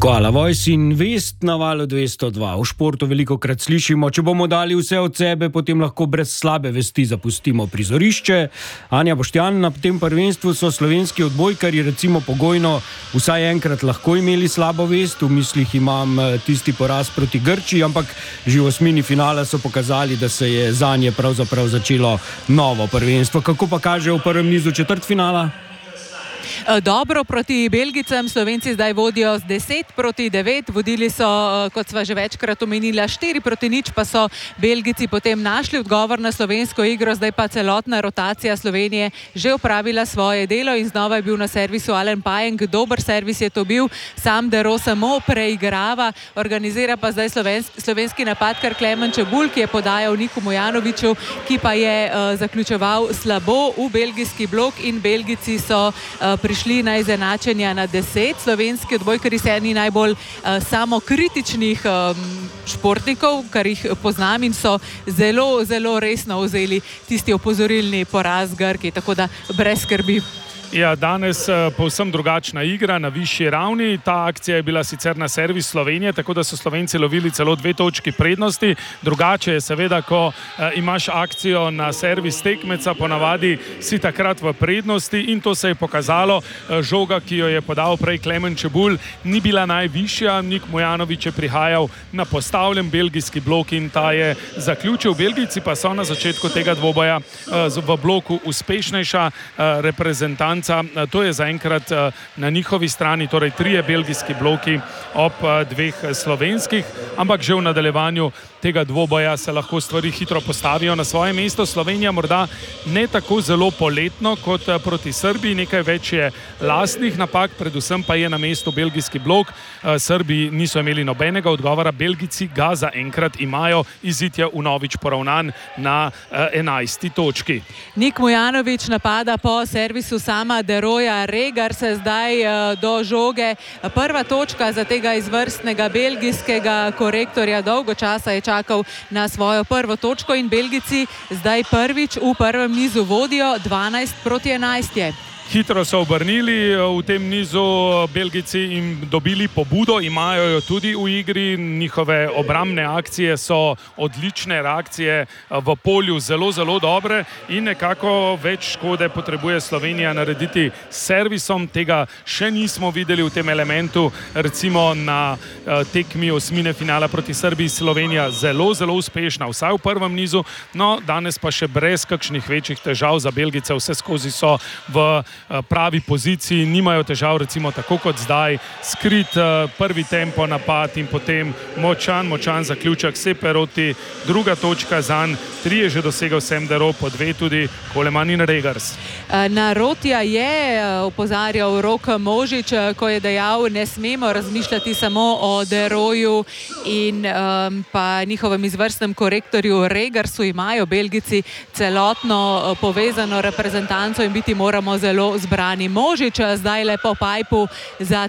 Hvala, Vojs in vest na Valu 202. V športu velikokrat slišimo, če bomo dali vse od sebe, potem lahko brez slabe vesti zapustimo prizorišče. Anja Boštjan, na tem prvenstvu so slovenski odbojkarji recimo pogojno vsaj enkrat lahko imeli slabo vest. V mislih imam tisti poraz proti Grčiji, ampak že v osmini finala so pokazali, da se je zanje pravzaprav začelo novo prvenstvo. Kako pa kaže v prvem nizu četrtfinala? Dobro proti Belgicam, Slovenci zdaj vodijo z 10-9, vodili so, kot sva že večkrat omenila, 4-0, pa so Belgici potem našli odgovor na slovensko igro, zdaj pa celotna rotacija Slovenije že opravila svoje delo in znova je bil na servisu Alen Pajenk, dober servis je to bil, Sam Dero samo preigrava, organizira pa zdaj slovenski napadkar Klemen Čebulj, ki je podajal Niku Mujanoviću, ki pa je zaključeval slabo v belgijski blok in Belgici so prišli na izenačenja na 10. Slovenski odbojkarji so eni najbolj samokritičnih športnikov, kar jih poznam, in so zelo, zelo resno vzeli tisti opozorilni poraz Grki, tako da brez skrbi. Ja, danes povsem drugačna igra na višji ravni. Ta akcija je bila sicer na servis Slovenije, tako da so Slovenci lovili celo 2 točki prednosti. Drugače je seveda, ko imaš akcijo na servis tekmeca, ponavadi si takrat v prednosti in to se je pokazalo. Žoga, ki jo je podal prej Klemen Čebulj, ni bila najvišja. Nik Mujanović je prihajal na postavljen belgijski blok in ta je zaključil. Belgijci pa so na začetku tega dvoboja v bloku uspešnejša reprezentanca. To je zaenkrat na njihovi strani, torej 3 belgijski bloki ob 2 slovenskih, ampak že v nadaljevanju tega dvoboja se lahko stvari hitro postavijo na svoje mesto. Slovenija morda ne tako zelo poletno kot proti Srbiji, nekaj več je lastnih napak, predvsem pa je na mestu belgijski blok. Srbi niso imeli nobenega odgovora, Belgijci ga zaenkrat imajo, izid je vnovič poravnan na 11. točki. Nik Mujanović napada po servisu Sama Deroja, Regar se zdaj do žoge. Prva točka za tega izvrstnega belgijskega korektorja, dolgo časa je čakal na svojo prvo točko in Belgijci zdaj prvič v prvem nizu vodijo 12-11 je. Hitro so obrnili v tem nizu Belgijci in dobili pobudo, imajo jo tudi v igri, njihove obrambne akcije so odlične, reakcije v polju zelo, zelo dobre in nekako več škode potrebuje Slovenija narediti s servisom. Tega še nismo videli v tem elementu, recimo na tekmi osmine finala proti Srbiji. Slovenija zelo, zelo uspešna, vsaj v prvem nizu, no danes pa še brez kakšnih večjih težav za Belgijce, vse skozi so v pravi poziciji, nimajo težav recimo tako kot zdaj, skrit prvi tempo napad in potem močan zaključek Seperoti, druga točka zanj, 3 je že dosegel Sam Dero, po 2 tudi Koleman in Regars. Na Rotija je opozarjal Rok Možič, ko je dejal, ne smemo razmišljati samo o Deroju in pa njihovem izvrstnem korektorju Regarsu, imajo Belgijci celotno povezano reprezentanco in biti moramo zelo zbrani. Možič zdaj le po pajpu za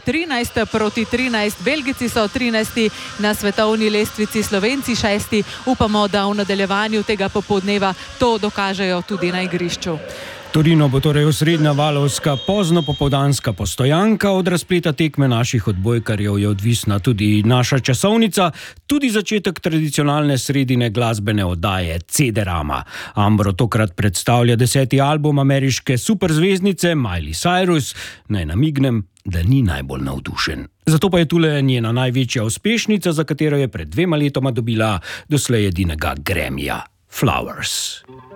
13-13. Belgijci so 13. na svetovni lestvici, Slovenci 6. Upamo, da v nadaljevanju tega popoldneva to dokažejo tudi na igrišču. Torino bo torej osrednja valovska pozno popoldanska postojanka. Od razpleta tekme naših odbojkarjev je odvisna tudi naša časovnica, tudi začetek tradicionalne sredine glasbene oddaje CD-Rama. Ambro tokrat predstavlja 10. album ameriške superzvezdnice Miley Cyrus. Naj namignem, da ni najbolj navdušen. Zato pa je tule njena največja uspešnica, za katero je pred 2 letoma dobila doslej edinega Grammyja, Flowers.